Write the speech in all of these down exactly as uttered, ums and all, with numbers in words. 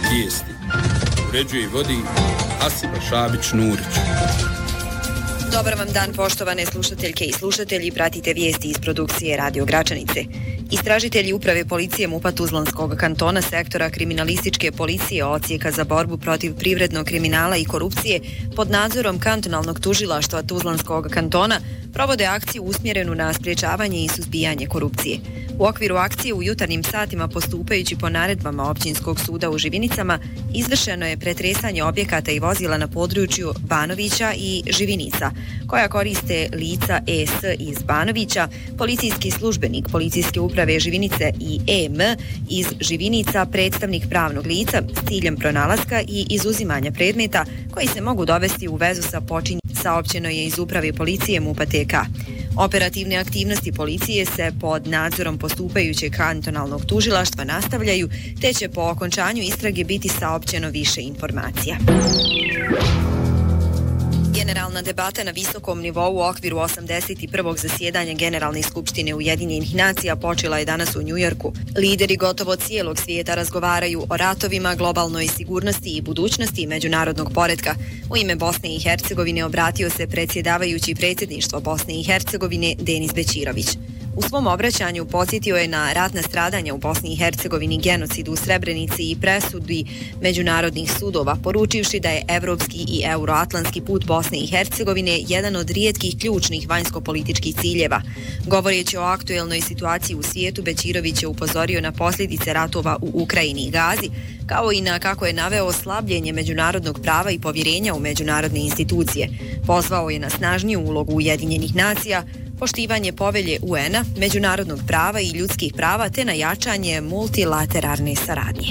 Vijesti. Uređuje i vodi Asiba Šabić-Nurić. Dobar vam dan, poštovane slušateljke i slušatelji, pratite vijesti iz produkcije Radio Gračanice. Istražitelji Uprave policije MUP-a Tuzlanskog kantona sektora kriminalističke policije Odsjeka za borbu protiv privrednog kriminala i korupcije pod nadzorom kantonalnog tužilaštva Tuzlanskog kantona provode akciju usmjerenu na sprječavanje i suzbijanje korupcije. U okviru akcije u jutarnjim satima, postupajući po naredbama Općinskog suda u Živinicama, izvršeno je pretresanje objekata i vozila na području Banovića i Živinica, koja koriste lica E S iz Banovića, policijski službenik Policijske uprave Živinice i E M iz Živinica, predstavnik pravnog lica s ciljem pronalaska i izuzimanja predmeta koji se mogu dovesti u vezu sa počinjenjem, saopćeno je iz Uprave policije MUP-a T K. Operativne aktivnosti policije se pod nadzorom postupajućeg kantonalnog tužilaštva nastavljaju, te će po okončanju istrage biti saopćeno više informacija. Generalna debata na visokom nivou u okviru osamdeset prvog zasjedanja Generalne skupštine Ujedinjenih nacija počela je danas u Njujorku. Lideri gotovo cijelog svijeta razgovaraju o ratovima, globalnoj sigurnosti i budućnosti međunarodnog poretka. U ime Bosne i Hercegovine obratio se predsjedavajući predsjedništvo Bosne i Hercegovine Denis Bećirović. U svom obraćanju podsjetio je na ratna stradanja u Bosni i Hercegovini, genocidu u Srebrenici i presudi međunarodnih sudova, poručivši da je evropski i euroatlantski put Bosne i Hercegovine jedan od rijetkih ključnih vanjskopolitičkih ciljeva. Govoreći o aktuelnoj situaciji u svijetu, Bećirović je upozorio na posljedice ratova u Ukrajini i Gazi, kao i na, kako je naveo, slabljenje međunarodnog prava i povjerenja u međunarodne institucije. Pozvao je na snažniju ulogu Ujedinjenih nacija, poštivanje povelje U N-a, međunarodnog prava i ljudskih prava, te na jačanje multilateralne saradnje.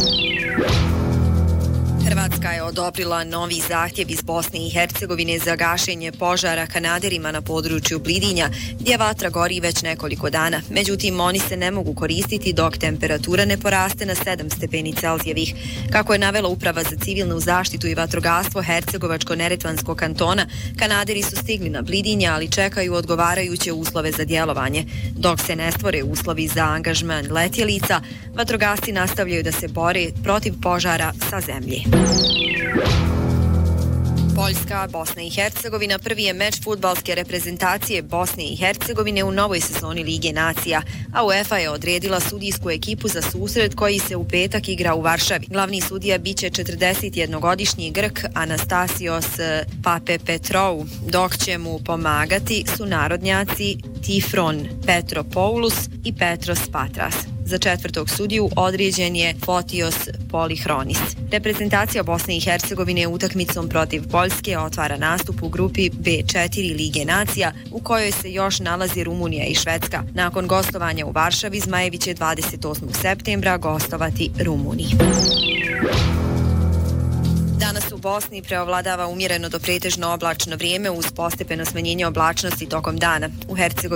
Hrvatska je odobrila novi zahtjev iz Bosne i Hercegovine za gašenje požara kanaderima na području Blidinja, gdje vatra gori već nekoliko dana. Međutim, oni se ne mogu koristiti dok temperatura ne poraste na sedam stepeni Celzijevih. Kako je navela Uprava za civilnu zaštitu i vatrogastvo Hercegovačko-Neretvanskog kantona, kanaderi su stigli na Blidinja, ali čekaju odgovarajuće uslove za djelovanje. Dok se ne stvore uslovi za angažman letjelica, vatrogasci nastavljaju da se bore protiv požara sa zemlje. Poljska, Bosna i Hercegovina prvi je meč fudbalske reprezentacije Bosne i Hercegovine u novoj sezoni Lige nacija, a UEFA je odredila sudijsku ekipu za susret koji se u petak igra u Varšavi. Glavni sudija biće četrdesetjednogodišnji Grk Anastasios Papapetrou, dok će mu pomagati su narodnjaci Tifron Petropoulos i Petros Patras. Za četvrtog sudiju određen je Fotios Polihronis. Reprezentacija Bosne i Hercegovine utakmicom protiv Poljske otvara nastup u grupi B četiri Lige nacija, u kojoj se još nalazi Rumunija i Švedska. Nakon gostovanja u Varšavi, Zmajevi će dvadeset osmog septembra gostovati Rumuniji. Danas u Bosni preovladava umjereno do pretežno oblačno vrijeme uz postepeno smanjenje oblačnosti tokom dana. U Hercegovini